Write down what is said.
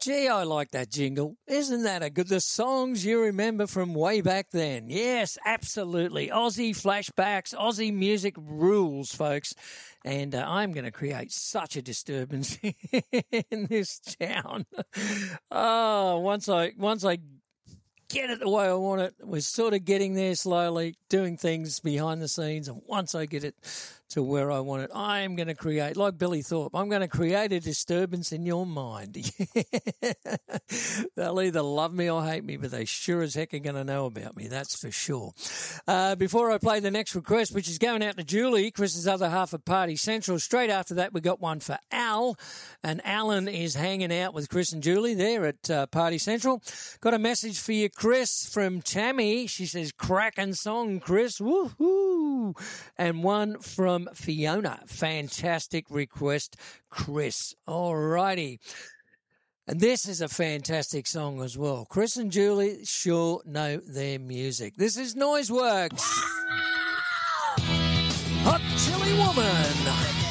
Gee, I like that jingle. Isn't that a good? The songs you remember from way back then. Yes, absolutely. Aussie flashbacks, Aussie music rules, folks. And I'm going to create such a disturbance in this town. Oh, once I get it the way I want it, we're sort of getting there slowly, doing things behind the scenes. And once I get it to where I want it, I am going to create, like Billy Thorpe, I'm going to create a disturbance in your mind. They'll either love me or hate me, but they sure as heck are going to know about me, that's for sure. Before I play the next request, which is going out to Julie, Chris's other half of Party Central, straight after that we got one for Al, and Alan is hanging out with Chris and Julie there at Party Central. Got a message for you, Chris, from Tammy. She says, cracking song, Chris. Woohoo! And one from Fiona. Fantastic request, Chris. All righty. And this is a fantastic song as well. Chris and Julie sure know their music. This is Noiseworks. Hot Chili Woman.